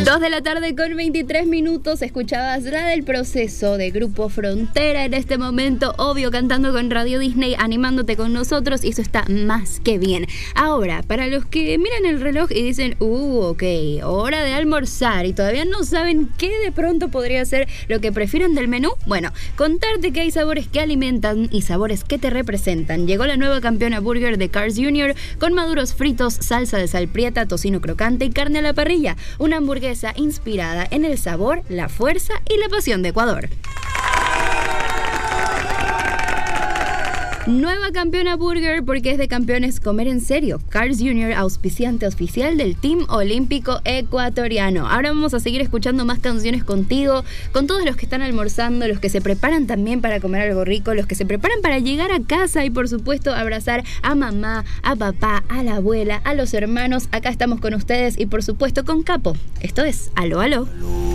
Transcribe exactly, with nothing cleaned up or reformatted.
Dos de la tarde con veintitrés minutos, escuchabas la del Proceso de Grupo Frontera en este momento, obvio cantando con Radio Disney, animándote con nosotros, y eso está más que bien. Ahora, para los que miran el reloj y dicen, uh, ok, hora de almorzar y todavía no saben qué de pronto podría ser lo que prefieren del menú, bueno, contarte que hay sabores que alimentan y sabores que te representan. Llegó la nueva campeona burger de Carl's junior con maduros fritos, salsa de sal prieta, tocino crocante y carne a la parrilla. Una hamburguesa inspirada en el sabor, la fuerza y la pasión de Ecuador. Nueva campeona burger porque es de campeones comer en serio. Carl's junior, auspiciante oficial del Team Olímpico Ecuatoriano. Ahora vamos a seguir escuchando más canciones contigo, con todos los que están almorzando, los que se preparan también para comer algo rico, los que se preparan para llegar a casa y por supuesto abrazar a mamá, a papá, a la abuela, a los hermanos. Acá estamos con ustedes y por supuesto con Capo. Esto es Aló Aló.